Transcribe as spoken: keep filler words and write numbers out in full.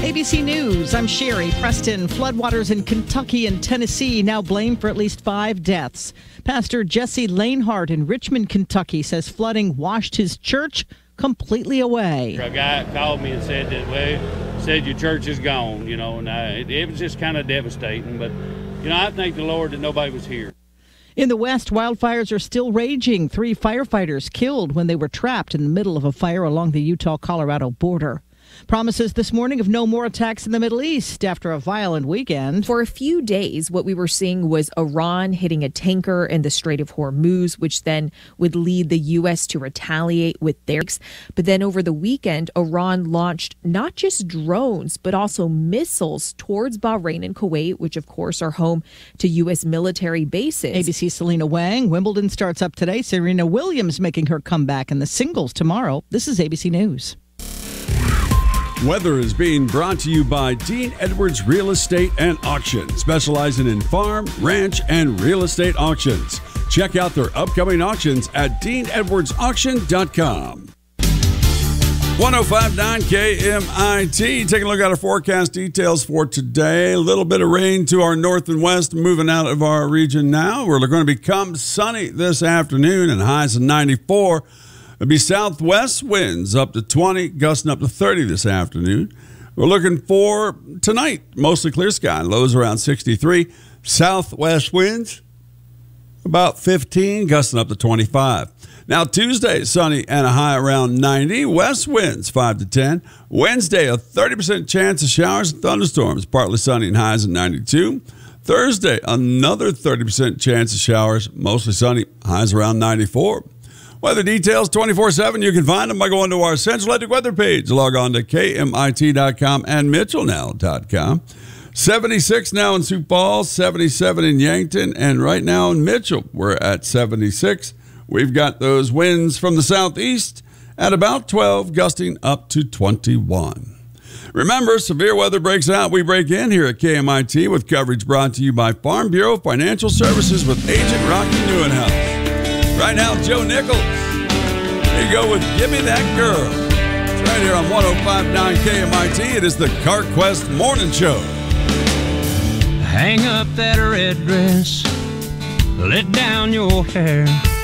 A B C News, I'm Sherry Preston. Floodwaters in Kentucky and Tennessee now blamed for at least five deaths. Pastor Jesse Lanehart in Richmond, Kentucky says flooding washed his church completely away. A guy called me and said that, well, said your church is gone, you know, and I, it, it was just kind of devastating. But, you know, I thank the Lord that nobody was here. In the West, wildfires are still raging. Three firefighters killed when they were trapped in the middle of a fire along the Utah-Colorado border. Promises this morning of no more attacks in the Middle East after a violent weekend. For a few days, what we were seeing was Iran hitting a tanker in the Strait of Hormuz, which then would lead the U S to retaliate with theirs. But then over the weekend, Iran launched not just drones, but also missiles towards Bahrain and Kuwait, which of course are home to U S military bases. A B C's Selena Wang. Wimbledon starts up today. Serena Williams making her comeback in the singles tomorrow. This is A B C News. Weather is being brought to you by Dean Edwards Real Estate and Auction, specializing in farm, ranch, and real estate auctions. Check out their upcoming auctions at dean edwards auction dot com. one oh five point nine K M I T. Taking a look at our forecast details for today. A little bit of rain to our north and west, moving out of our region now. We're going to become sunny this afternoon and highs of ninety-four. It'll be southwest winds up to twenty, gusting up to thirty this afternoon. We're looking for tonight, mostly clear sky, lows around sixty-three. Southwest winds about fifteen, gusting up to twenty-five. Now Tuesday, sunny and a high around ninety. West winds five to ten. Wednesday, a thirty percent chance of showers and thunderstorms, partly sunny and highs at ninety-two. Thursday, another thirty percent chance of showers, mostly sunny, highs around ninety-four. Weather details twenty-four seven. You can find them by going to our Central Electric weather page. Log on to K M I T dot com and Mitchell Now dot com. seventy-six now in Sioux Falls, seventy-seven in Yankton, and right now in Mitchell, we're at seventy-six. We've got those winds from the southeast at about twelve, gusting up to twenty-one. Remember, severe weather breaks out, we break in here at K M I T with coverage brought to you by Farm Bureau Financial Services with Agent Rocky Newenhouse. Right now, Joe Nichols. Here you go with Give Me That Girl. It's right here on one oh five point nine K M I T. It is the CarQuest Morning Show. Hang up that red dress, let down your hair.